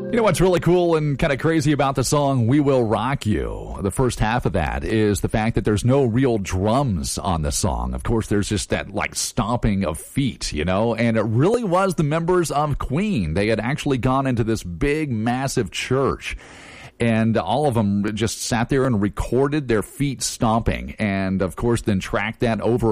You know what's really cool and kind of crazy about the song We Will Rock You? The first half of that is the fact that there's no real drums on the song. Of course, there's just that like stomping of feet, you know, and it really was the members of Queen. They had actually gone into this big, massive church. And all of them just sat there and recorded their feet stomping. And, of course, then tracked that over